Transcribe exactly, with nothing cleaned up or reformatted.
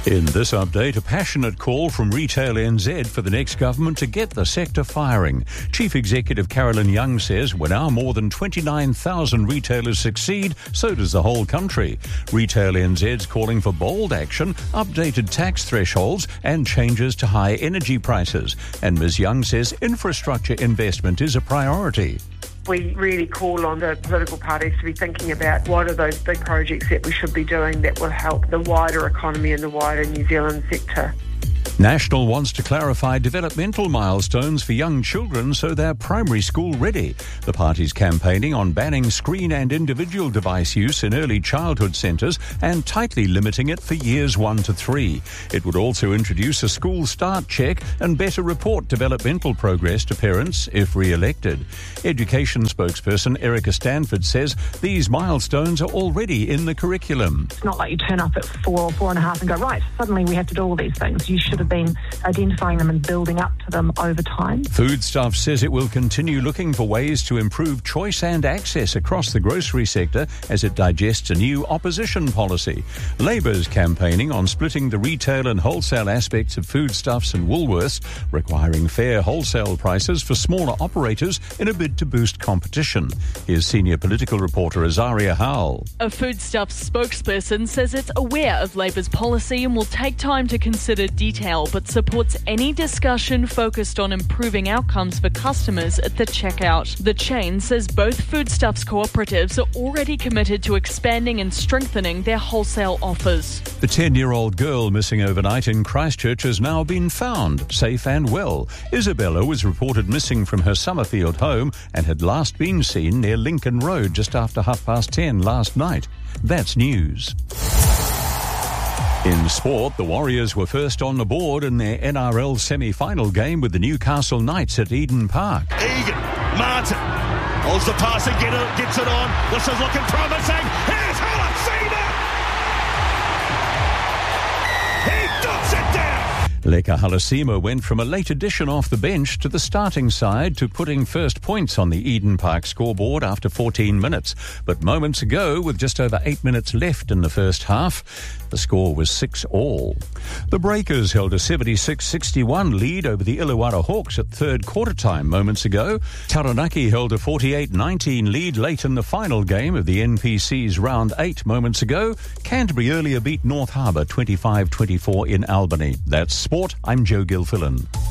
In this update, a passionate call from Retail N Z for the next government to get the sector firing. Chief Executive Carolyn Young says when our more than twenty-nine thousand retailers succeed, so does the whole country. Retail N Z's calling for bold action, updated tax thresholds and changes to high energy prices. And Miz Young says infrastructure investment is a priority. We really call on the political parties to be thinking about what are those big projects that we should be doing that will help the wider economy and the wider New Zealand sector. National wants to clarify developmental milestones for young children so they're primary school ready. The party's campaigning on banning screen and individual device use in early childhood centres and tightly limiting it for years one to three. It would also introduce a school start check and better report developmental progress to parents if re-elected. Education spokesperson Erica Stanford says these milestones are already in the curriculum. It's not like you turn up at four or four and a half and go, right, suddenly we have to do all these things. You should have been identifying them and building up to them over time. Foodstuffs says it will continue looking for ways to improve choice and access across the grocery sector as it digests a new opposition policy. Labor's campaigning on splitting the retail and wholesale aspects of foodstuffs and Woolworths, requiring fair wholesale prices for smaller operators in a bid to boost competition. Here's senior political reporter Azaria Howell. A foodstuffs spokesperson says it's aware of Labor's policy and will take time to consider detail, but supports any discussion focused on improving outcomes for customers at the checkout. The chain says both foodstuffs cooperatives are already committed to expanding and strengthening their wholesale offers. The ten-year-old girl missing overnight in Christchurch has now been found, safe and well. Isabella was reported missing from her Summerfield home and had last been seen near Lincoln Road just after half past ten last night. That's news. In sport, the Warriors were first on the board in their N R L semi-final game with the Newcastle Knights at Eden Park. Egan, Martin, holds the pass and get it, gets it on. This is looking promising. Here's Halasima! He dumps it down! Leka Halasima went from a late addition off the bench to the starting side to putting first points on the Eden Park scoreboard after fourteen minutes. But moments ago, with just over eight minutes left in the first half, the score was six all. The Breakers held a seventy-six sixty-one lead over the Illawarra Hawks at third quarter time moments ago. Taranaki held a forty-eight nineteen lead late in the final game of the N P C's round eight moments ago. Canterbury earlier beat North Harbour twenty-five twenty-four in Albany. That's sport. I'm Joe Gilfillan.